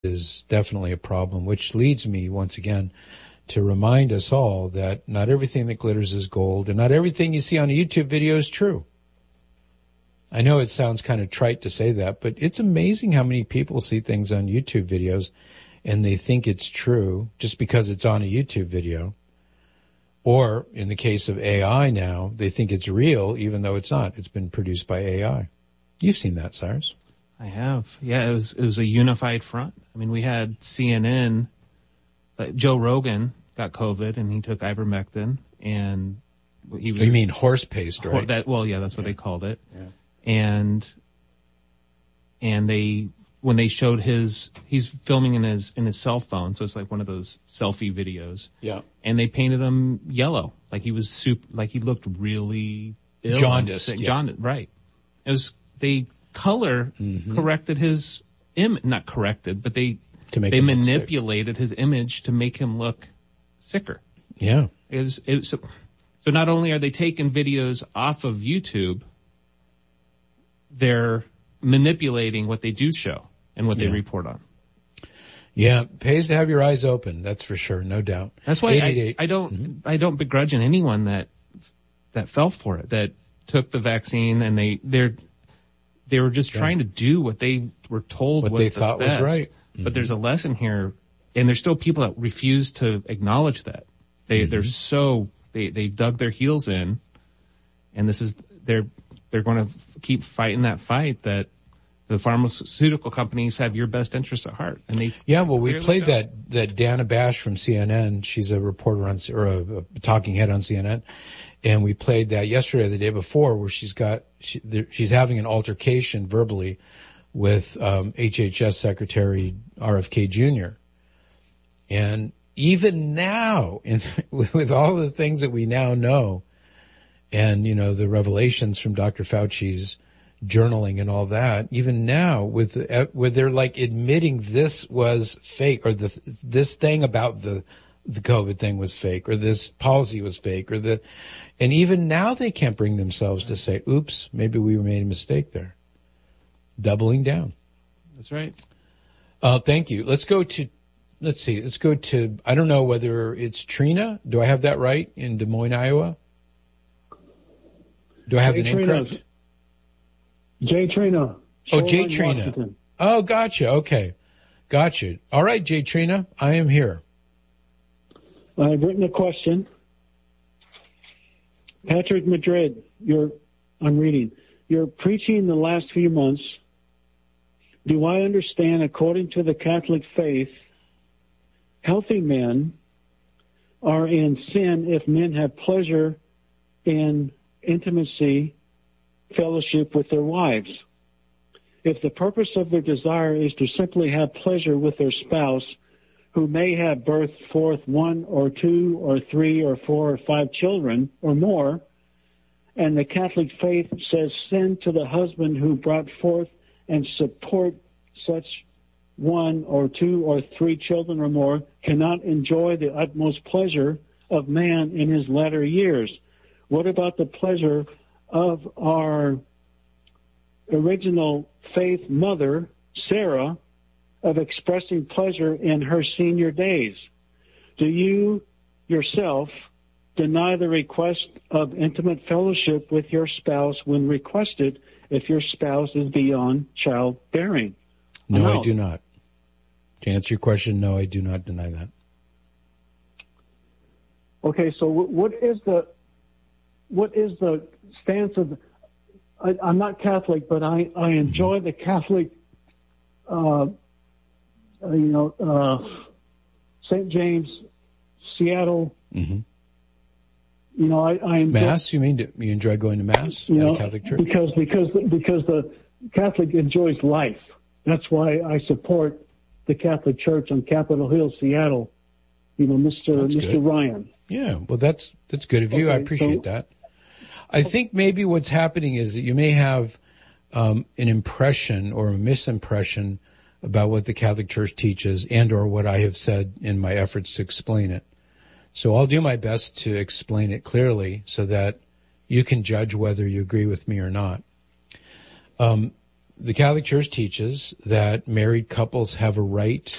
is definitely a problem, which leads me once again to remind us all that not everything that glitters is gold, and not everything you see on a YouTube video is true. I know it sounds kind of trite to say that, but it's amazing how many people see things on YouTube videos and they think it's true just because it's on a YouTube video. Or in the case of AI now, they think it's real even though it's not. It's been produced by AI. You've seen that, Cyrus. I have. Yeah, it was a unified front. I mean, we had CNN, Joe Rogan got COVID and he took ivermectin, and he was... You mean horse paste, right? That's what they called it. Yeah. And when they showed he's filming in his cell phone, so it's like one of those selfie videos. Yeah. And they painted him yellow, like he was like he looked really ill. Jaundiced. Yeah. Jaundiced, right. They color corrected his not corrected, but they manipulated his image to make him look sicker. Yeah. So not only are they taking videos off of YouTube, they're manipulating what they do show and what they report on. Yeah, pays to have your eyes open. That's for sure, no doubt. That's why I don't begrudge anyone that fell for it, that took the vaccine, and they were just trying to do what they were told what was they the thought best. was right. But there's a lesson here, and there's still people that refuse to acknowledge that. They dug their heels in, and they're going to keep fighting that fight that the pharmaceutical companies have your best interests at heart. And we played that Dana Bash from CNN. She's a reporter a talking head on CNN. And we played that yesterday, the day before, where she's having an altercation verbally with, HHS Secretary RFK Jr. And even now, with all the things that we now know, and, the revelations from Dr. Fauci's journaling and all that, even now where they're like admitting this was fake, or this thing about the COVID thing was fake, or this policy was fake, and even now they can't bring themselves to say, oops, maybe we made a mistake there. Doubling down. That's right. Thank you. Let's go to, I don't know whether it's Trina. Do I have that right, in Des Moines, Iowa? Do I have the name correct? Jay Trina. Oh, Jay Trina. Washington. Oh, gotcha. Okay. Gotcha. All right, Jay Trina, I am here. I've written a question. Patrick Madrid, I'm reading. You're preaching the last few months. Do I understand, according to the Catholic faith, healthy men are in sin if men have pleasure in intimacy, fellowship with their wives? If the purpose of their desire is to simply have pleasure with their spouse, who may have birthed forth 1 or 2 or 3 or 4 or 5 children or more, and the Catholic faith says send to the husband who brought forth and support such 1 or 2 or 3 children or more cannot enjoy the utmost pleasure of man in his latter years. What about the pleasure of our original faith mother, Sarah, of expressing pleasure in her senior days? Do you yourself deny the request of intimate fellowship with your spouse when requested if your spouse is beyond childbearing? No, I do not. To answer your question, no, I do not deny that. Okay, so what is the stance of? I'm not Catholic, but I enjoy the Catholic, St. James, Seattle. Mm-hmm. I enjoy, Mass. You mean you enjoy going to Mass at a Catholic church? Because the Catholic enjoys life. That's why I support the Catholic Church on Capitol Hill, Seattle. Mr. Ryan. Yeah, well, that's good of you. Okay, I appreciate that. I think maybe what's happening is that you may have an impression or a misimpression about what the Catholic Church teaches and or what I have said in my efforts to explain it. So I'll do my best to explain it clearly so that you can judge whether you agree with me or not. The Catholic Church teaches that married couples have a right